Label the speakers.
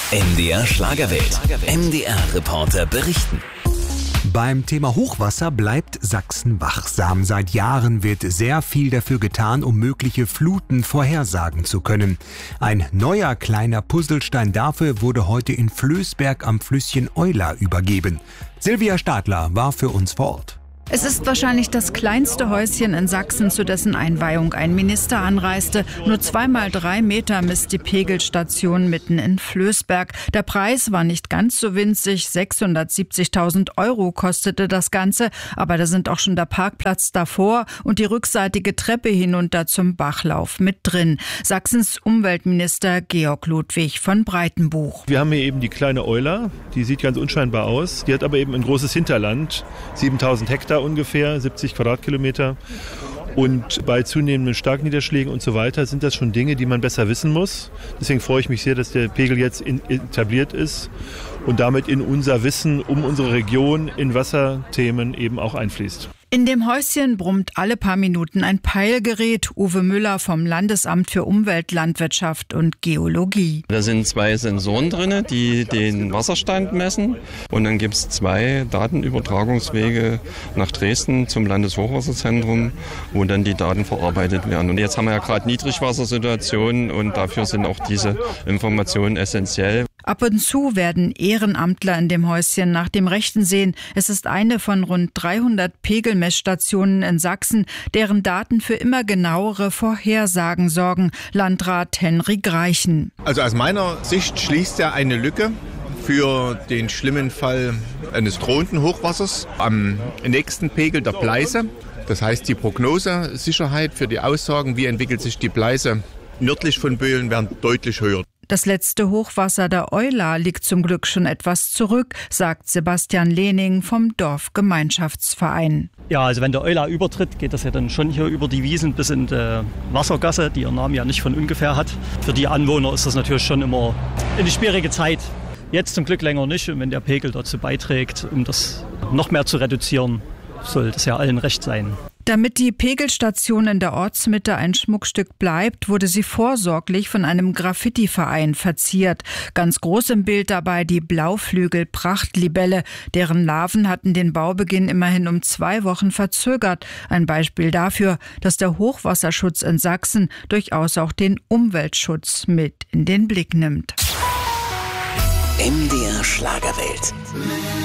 Speaker 1: MDR Schlagerwelt. MDR-Reporter berichten.
Speaker 2: Beim Thema Hochwasser bleibt Sachsen wachsam. Seit Jahren wird sehr viel dafür getan, um mögliche Fluten vorhersagen zu können. Ein neuer kleiner Puzzlestein dafür wurde heute in Flößberg am Flüsschen Euler übergeben. Silvia Stadler war für uns vor Ort.
Speaker 3: Es ist wahrscheinlich das kleinste Häuschen in Sachsen, zu dessen Einweihung ein Minister anreiste. Nur 2x3 Meter misst die Pegelstation mitten in Flößberg. Der Preis war nicht ganz so winzig, 670.000 € kostete das Ganze. Aber da sind auch schon der Parkplatz davor und die rückseitige Treppe hinunter zum Bachlauf mit drin. Sachsens Umweltminister Georg Ludwig von Breitenbuch.
Speaker 4: Wir haben hier eben die kleine Euler, die sieht ganz unscheinbar aus. Die hat aber eben ein großes Hinterland, 7.000 Hektar ungefähr, 70 Quadratkilometer. Und bei zunehmenden Starkniederschlägen und so weiter sind das schon Dinge, die man besser wissen muss. Deswegen freue ich mich sehr, dass der Pegel jetzt etabliert ist und damit in unser Wissen um unsere Region in Wasserthemen eben auch einfließt.
Speaker 3: In dem Häuschen brummt alle paar Minuten ein Peilgerät. Uwe Müller vom Landesamt für Umwelt, Landwirtschaft und Geologie.
Speaker 5: Da sind 2 Sensoren drin, die den Wasserstand messen. Und dann gibt es 2 Datenübertragungswege nach Dresden zum Landeshochwasserzentrum, wo dann die Daten verarbeitet werden. Und jetzt haben wir ja gerade Niedrigwassersituationen und dafür sind auch diese Informationen essentiell.
Speaker 3: Ab und zu werden Ehrenamtler in dem Häuschen nach dem Rechten sehen. Es ist eine von rund 300 Pegelmessstationen in Sachsen, deren Daten für immer genauere Vorhersagen sorgen. Landrat Henry Greichen.
Speaker 6: Also aus meiner Sicht schließt er eine Lücke für den schlimmen Fall eines drohenden Hochwassers am nächsten Pegel der Pleiße. Das heißt, die Prognosesicherheit für die Aussagen, wie entwickelt sich die Pleiße nördlich von Böhlen, werden deutlich höher.
Speaker 3: Das letzte Hochwasser der Euler liegt zum Glück schon etwas zurück, sagt Sebastian Lehning vom Dorfgemeinschaftsverein.
Speaker 7: Ja, also wenn der Euler übertritt, geht das ja dann schon hier über die Wiesen bis in die Wassergasse, die ihren Namen ja nicht von ungefähr hat. Für die Anwohner ist das natürlich schon immer eine schwierige Zeit. Jetzt zum Glück länger nicht. Und wenn der Pegel dazu beiträgt, um das noch mehr zu reduzieren, soll das ja allen recht sein.
Speaker 3: Damit die Pegelstation in der Ortsmitte ein Schmuckstück bleibt, wurde sie vorsorglich von einem Graffiti-Verein verziert. Ganz groß im Bild dabei die Blauflügel-Prachtlibelle. Deren Larven hatten den Baubeginn immerhin um 2 Wochen verzögert. Ein Beispiel dafür, dass der Hochwasserschutz in Sachsen durchaus auch den Umweltschutz mit in den Blick nimmt.
Speaker 1: MDR Schlagerwelt.